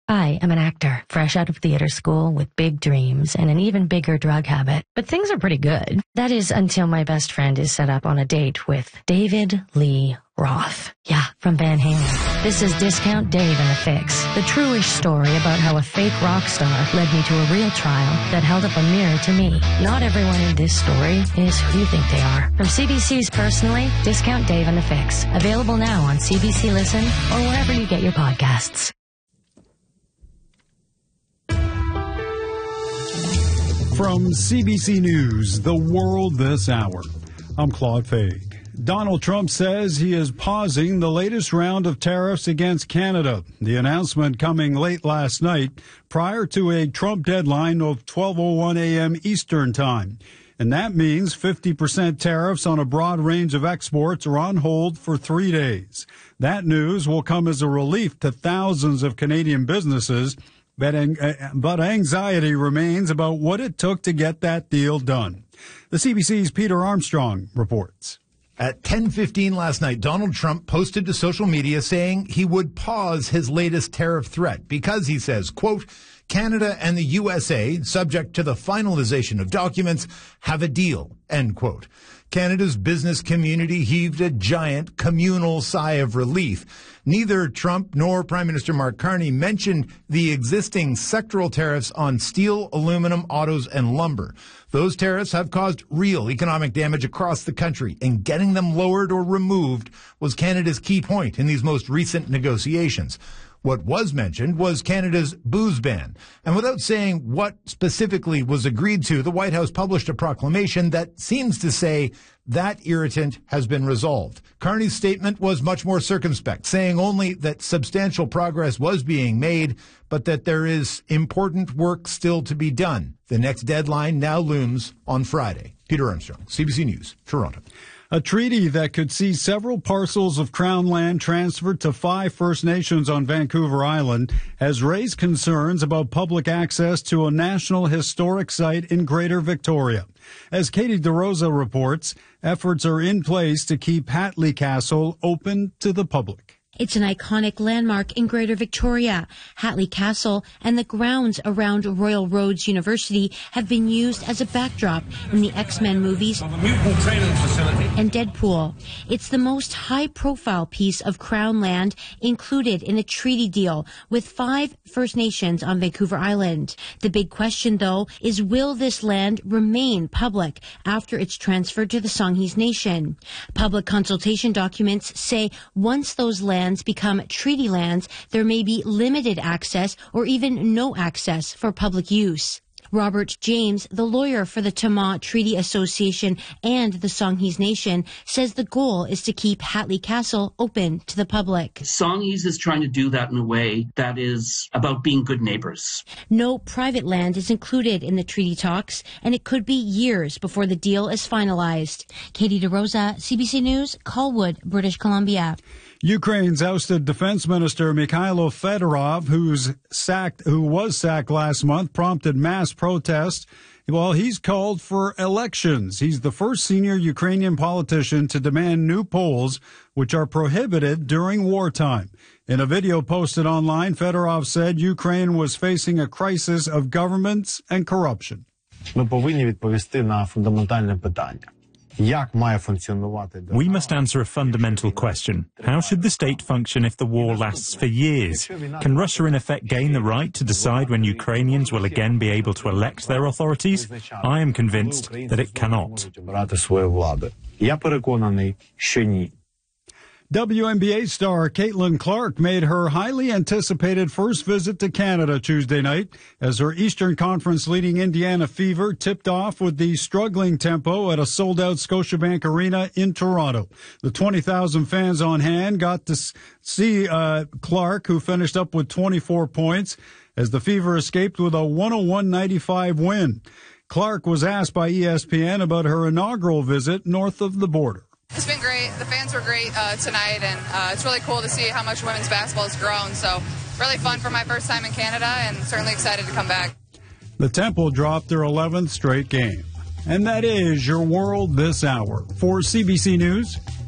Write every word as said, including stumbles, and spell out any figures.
I am an actor, fresh out of theater school with big dreams and an even bigger drug habit. But things are pretty good. That is until my best friend is set up on a date with David Lee Roth. Yeah, from Van Halen. This is Discount Dave and the Fix, the true-ish story about how a fake rock star led me to a real trial that held up a mirror to me. Not everyone in this story is who you think they are. From C B C's Personally, Discount Dave and the Fix. Available now on C B C Listen or wherever you get your podcasts. From C B C News, The World This Hour, I'm Claude Faig. Donald Trump says he is pausing the latest round of tariffs against Canada. The announcement coming late last night prior to a Trump deadline of twelve oh one a.m. Eastern Time. And that means fifty percent tariffs on a broad range of exports are on hold for three days. That news will come as a relief to thousands of Canadian businesses. But, but anxiety remains about what it took to get that deal done. The C B C's Peter Armstrong reports. At ten fifteen last night, Donald Trump posted to social media saying he would pause his latest tariff threat because, he says, quote, Canada and the U S A, subject to the finalization of documents, have a deal, end quote. Canada's business community heaved a giant communal sigh of relief. Neither Trump nor Prime Minister Mark Carney mentioned the existing sectoral tariffs on steel, aluminum, autos, and lumber. Those tariffs have caused real economic damage across the country, and getting them lowered or removed was Canada's key point in these most recent negotiations. What was mentioned was Canada's booze ban. And without saying what specifically was agreed to, the White House published a proclamation that seems to say that irritant has been resolved. Carney's statement was much more circumspect, saying only that substantial progress was being made, but that there is important work still to be done. The next deadline now looms on Friday. Peter Armstrong, C B C News, Toronto. A treaty that could see several parcels of Crown land transferred to five First Nations on Vancouver Island has raised concerns about public access to a national historic site in Greater Victoria. As Katie DeRosa reports, efforts are in place to keep Hatley Castle open to the public. It's an iconic landmark in Greater Victoria. Hatley Castle and the grounds around Royal Roads University have been used as a backdrop in the X-Men movies and Deadpool. It's the most high-profile piece of Crown land included in a treaty deal with five First Nations on Vancouver Island. The big question, though, is will this land remain public after it's transferred to the Songhees Nation? Public consultation documents say once those lands become treaty lands, there may be limited access or even no access for public use. Robert James, the lawyer for the Tama Treaty Association and the Songhees Nation, says the goal is to keep Hatley Castle open to the public. Songhees is trying to do that in a way that is about being good neighbors. No private land is included in the treaty talks, and it could be years before the deal is finalized. Katie DeRosa, C B C News, Colwood, British Columbia. Ukraine's ousted defense minister Mikhailo Fedorov, who's sacked, who was sacked last month, prompted mass protests. Well, he's called for elections. He's the first senior Ukrainian politician to demand new polls, which are prohibited during wartime. In a video posted online, Fedorov said Ukraine was facing a crisis of governments and corruption. Ми повинні відповісти на фундаментальне питання. We must answer a fundamental question. How should the state function if the war lasts for years? Can Russia in effect gain the right to decide when Ukrainians will again be able to elect their authorities? I am convinced that it cannot. W N B A star Caitlin Clark made her highly anticipated first visit to Canada Tuesday night as her Eastern Conference leading Indiana Fever tipped off with the struggling tempo at a sold-out Scotiabank Arena in Toronto. The twenty thousand fans on hand got to see uh, Clark, who finished up with twenty-four points, as the Fever escaped with a one oh one ninety-five win. Clark was asked by E S P N about her inaugural visit north of the border. It's been great. The fans were great uh, tonight, and uh, it's really cool to see how much women's basketball has grown. So really fun for my first time in Canada, and certainly excited to come back. The Temple dropped their eleventh straight game. And that is your world this hour. For C B C News,